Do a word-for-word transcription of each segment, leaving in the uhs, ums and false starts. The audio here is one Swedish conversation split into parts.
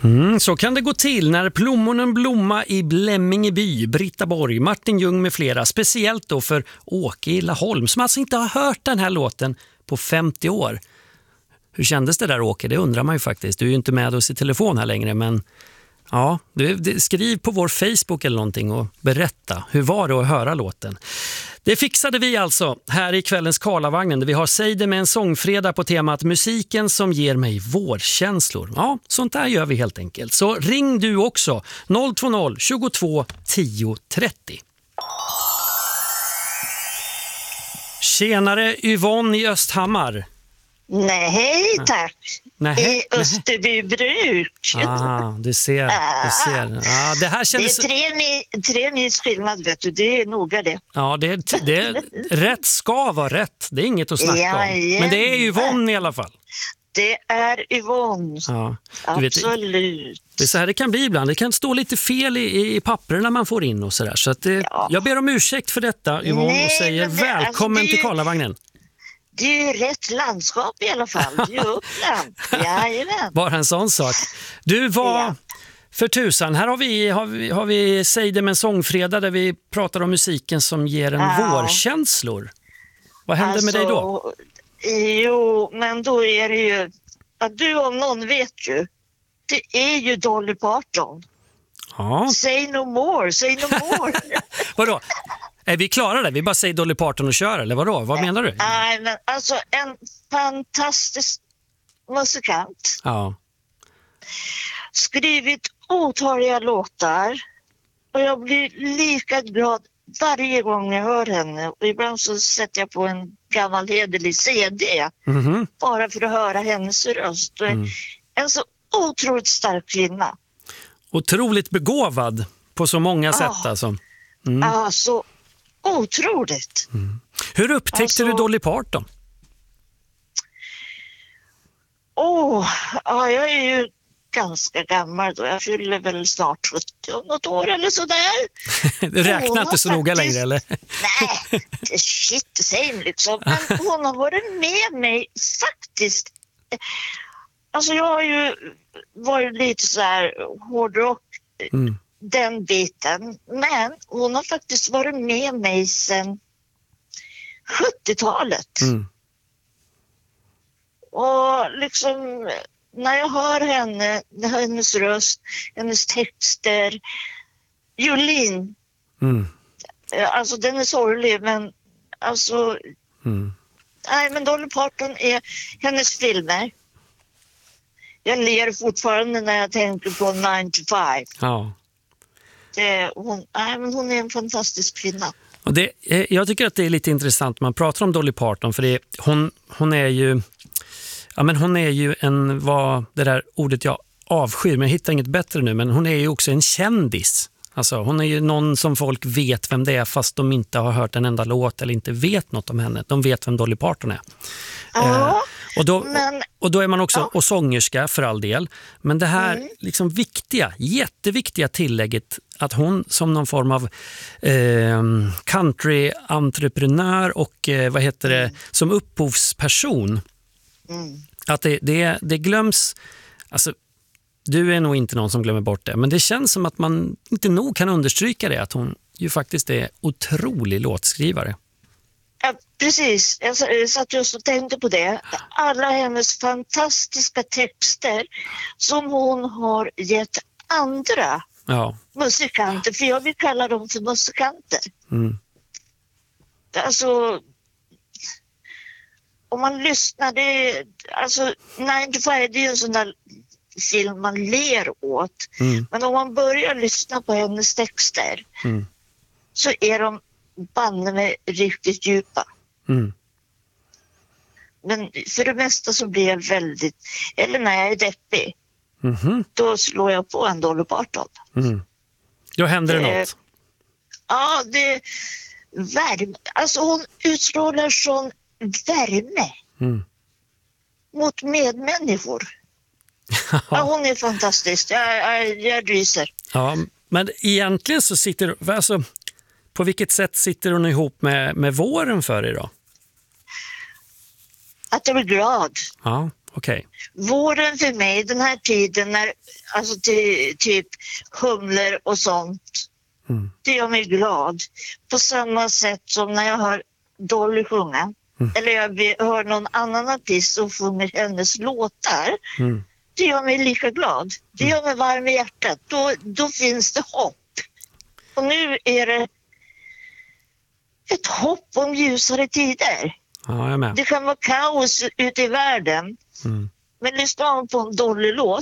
Mm, så kan det gå till när plommonen blomma i Blämmingeby, Britta Borg, Martin Ljung med flera. Speciellt då för Åke i Laholm som alltså inte har hört den här låten på femtio år. Hur kändes det där, Åke? Det undrar man ju faktiskt. Du är ju inte med oss i telefon här längre, men ja, du, skriv på vår Facebook eller någonting och berätta. Hur var det att höra låten? Det fixade vi alltså här i kvällens Karlavagnen, där vi har Säg det med en sångfredag på temat musiken som ger mig vårkänslor. Ja, sånt där gör vi helt enkelt. Så ring du också noll två noll tjugotvå tio trettio. Tjenare Yvonne i Östhammar. Nej, tack. Nej, I Österbybruk. Ah, du ser. Du ser. Ah, det här kändes... Det är tre, mi- tre mils skillnad, vet du. Det är noga det. Ja, det är, det är, rätt ska vara rätt. Det är inget att snacka Ja, om. Men det är ju Yvonne i alla fall. Det är Yvonne. Ja, du vet, absolut. det är så här det kan bli ibland. Det kan stå lite fel i, i papperna man får in och sådär. Så att det, Ja. jag ber om ursäkt för detta, Yvonne, Nej, och säger men det- välkommen alltså, det är till ju- Karlavagnen. Det är ju rätt landskap i alla fall. Det är ju Uppland. Jajamän. Bara en sån sak. Du, var Ja. för tusan. Här har vi, har vi, har vi Säg det med en sångfredag där vi pratar om musiken som ger en Ja. vårkänslor. Vad hände med dig då? Alltså, jo, men då är det ju... Att du om någon vet ju. Det är ju Dolly Parton. Ja. Say no more, say no more. Vadå? Är vi klara där? Vi bara säger Dolly Parton och kör, eller vadå? Vad menar du? Nej, men alltså en fantastisk musikant. Ja. Skrivit otaliga låtar. Och jag blir lika glad varje gång jag hör henne. Och ibland så sätter jag på en gammal hederlig C D. Mhm. Bara för att höra hennes röst. Och Mm. En så otroligt stark kvinna. Otroligt begåvad på så många sätt Ja. alltså. Mm. Alltså, otroligt. Hur upptäckte Alltså- du Dolly Parton? Åh, oh, ja, jag är ju ganska gammal då. Jag fyller väl snart sjuttio om något år eller sådär. Du räknar Hon inte har så noga faktiskt- längre, eller? Nej, shit the same liksom. Men hon har varit med mig faktiskt. Alltså jag har ju varit lite så här hårdrock, Mm. den biten. Men hon har faktiskt varit med mig sedan sjuttiotalet. Mm. Och liksom när jag hör henne, hennes röst, hennes texter, Jolene, Mm. alltså den är sorglig men alltså, Mm. nej men Dolly Parton är hennes filmer. Jag ler fortfarande när jag tänker på nine to five. Ja. Det, hon, nej, men hon är en fantastisk kvinna. Och det, eh, jag tycker att det är lite intressant man pratar om Dolly Parton, för det, hon, hon är ju ja, men hon är ju en, vad det där ordet jag avskyr, men jag hittar inget bättre nu, men hon är ju också en kändis. Alltså, hon är ju någon som folk vet vem det är fast de inte har hört en enda låt eller inte vet något om henne. De vet vem Dolly Parton är. Ja, Eh, och, då, men- och då är man också Ja. och sångerska för all del. Men det här Mm. liksom viktiga, jätteviktiga tillägget att hon som någon form av eh, country-entreprenör och eh, vad heter det, som upphovsperson, Mm. att det, det, det glöms, alltså du är nog inte någon som glömmer bort det, men det känns som att man inte nog kan understryka det, att hon ju faktiskt är otrolig låtskrivare. Ja, precis. Jag s- jag satt just och tänkte på det. Alla hennes fantastiska texter som hon har gett andra Ja. musikanter, för jag vill kalla dem för musikanter. Mm. Alltså, om man lyssnar, det, alltså nine to five, det är ju en sån där film man ler åt. Mm. Men om man börjar lyssna på hennes texter Mm. så är de banne mig riktigt djupa. Mm. Men för det mesta så blir jag väldigt, eller när jag är deppig, Mhm. då slår jag på en Dolly Parton. Mm. Då händer det Eh, något. Ja, det värme. Alltså hon utstrålar sån värme Mm. mot medmänniskor. Ja, hon är fantastisk. Jag, jag, jag ryser. Ja, men egentligen så sitter, alltså, på vilket sätt sitter hon ihop med, med våren för er då? Att jag blir glad. Ja. Okej. Våren för mig, den här tiden när alltså ty, typ humlor och sånt, Mm. det gör mig glad. På samma sätt som när jag hör Dolly sjunga. Mm. Eller jag hör någon annan artist som sjunger hennes låtar. Mm. Det gör mig lika glad. Det gör mig varm i hjärtat. Då, då finns det hopp. Och nu är det ett hopp om ljusare tider. Ja, jag är med. Det kan vara kaos ute i världen. Mm. Men lyssnar man på en dålig låt,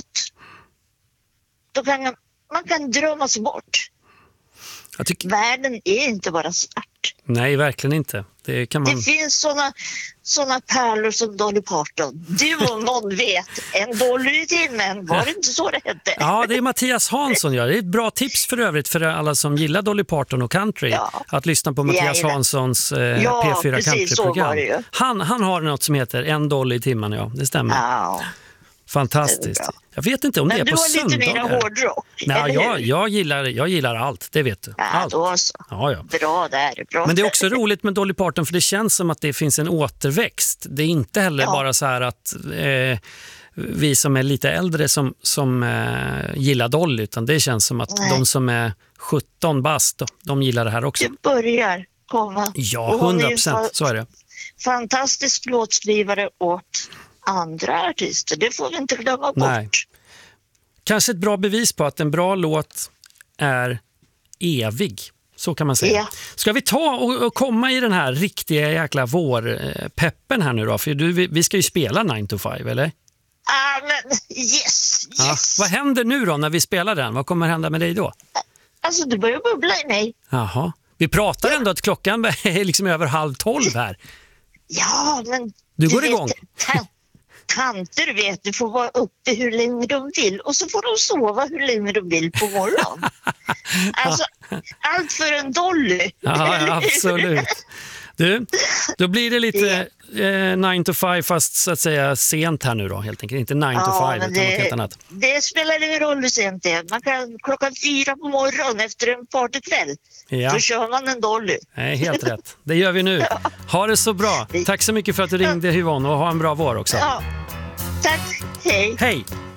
då kan man, man kan drömma sig bort. Jag tycker... Världen är inte bara svart. Nej, verkligen inte. Det kan man... Det finns såna, såna pärlor som Dolly Parton. Du om någon vet, en dollar i timmen, var det inte så det hette? Ja, det är Mattias Hansson. Ja. Det är ett bra tips för övrigt för alla som gillar Dolly Parton och country. Ja. Att lyssna på Mattias Ja, Hanssons eh, ja, P fyra precis, så var countryprogram. det ju. Han, han har något som heter en dollar i timmen, ja. Det stämmer. Ja. Fantastiskt. Det är bra. Jag vet inte om Men det är du på har lite söndagar. mer hårdrock, Nej, eller jag, hur? jag, gillar, jag gillar allt, det vet du. Ja, Allt. då så. Ja, ja. Bra där, bra. Men det är också roligt med Dolly Parton för det känns som att det finns en återväxt. Det är inte heller Ja. bara så här att eh, vi som är lite äldre som, som eh, gillar Dolly, utan det känns som att Nej. de som är sjutton bast, de gillar det här också. Det börjar komma. Ja, Och hon är hundra ju procent, fa- så är det. Fantastisk låtskrivare åt andra artister. Det får vi inte glömma bort. Nej. Kanske ett bra bevis på att en bra låt är evig. Så kan man säga. Ja. Ska vi ta och, och komma i den här riktiga jäkla vårpeppen här nu då? För du, vi, vi ska ju spela nine to five, eller? Ah, men yes, Ja. yes. Vad händer nu då när vi spelar den? Vad kommer hända med dig då? Alltså, det börjar bubbla i mig. Jaha. Vi pratar ändå att klockan är liksom över halv tolv här. Ja, men... Du går vet, igång. ta- Tanter vet, du får vara uppe hur länge de vill och så får de sova hur länge de vill på morgonen. Alltså, allt för en dolly. Ja, absolut. Du, då blir det lite eh, nine to five fast så att säga sent här nu då helt enkelt. Inte nine to Ja, five men utan något helt det, annat. det spelar ingen roll hur sent det är. Man kan klockan fyra på morgonen efter en partykväll. Ja. Då kör man en dolly. Nej, helt rätt. Det gör vi nu. Ha det så bra. Tack så mycket för att du ringde, Yvonne, och ha en bra vår också. Ja, tack. Hej. Hej!